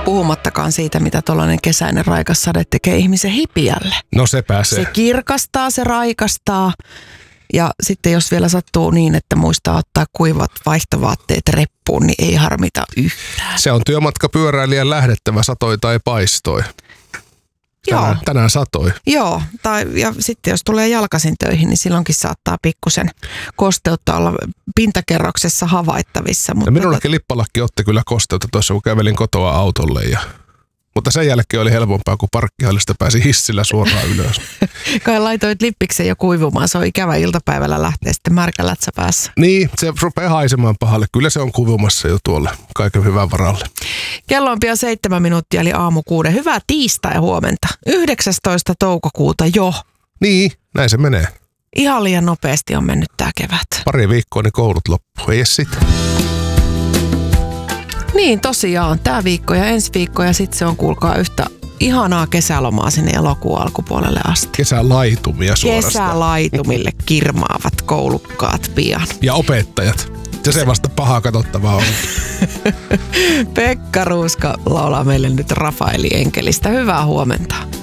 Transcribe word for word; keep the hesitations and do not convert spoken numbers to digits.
Puhumattakaan siitä, mitä tuollainen kesäinen raikas sade tekee ihmisen hipiälle. No se pääsee. Se kirkastaa, se raikastaa. Ja sitten jos vielä sattuu niin, että muistaa ottaa kuivat vaihtovaatteet reppuun, niin ei harmita yhtään. Se on työmatkapyöräilijän lähdettävä, satoi tai paistoi. Tänään, Joo. tänään satoi. Joo, tai, ja sitten jos tulee jalkaisin töihin, niin silloinkin saattaa pikkusen kosteutta olla pintakerroksessa havaittavissa. Ja mutta minullekin lippalakki otti kyllä kosteutta tuossa, kun kävelin kotoa autolle. Ja... Mutta sen jälkeen oli helpompaa, kun parkkihallista pääsi hissillä suoraan ylös. Kai laitoit lippiksen jo kuivumaan, se on ikävä iltapäivällä lähteä sitten märkä lätsä päässä. Niin, se rupeaa haisemaan pahalle. Kyllä se on kuivumassa jo tuolla kaiken hyvän varalle. Kello on pian seitsemän minuuttia, eli aamu kuuden. Hyvää tiistai huomenta. yhdeksästoista toukokuuta jo. Niin, näin se menee. Ihan liian nopeasti on mennyt tää kevät. Pari viikkoa, niin koulut loppuu. Ei edes sitä. Niin, tosiaan. Tää viikko ja ensi viikko ja sitten se on, kuulkaa, yhtä ihanaa kesälomaa sinne elokuun alkupuolelle asti. Kesälaitumia suorastaan. Kesälaitumille kirmaavat koulukkaat pian. Ja opettajat. Ja se vasta pahaa katsottavaa on. Pekka Ruuska laulaa meille nyt Rafaeli Enkelistä. Hyvää huomenta.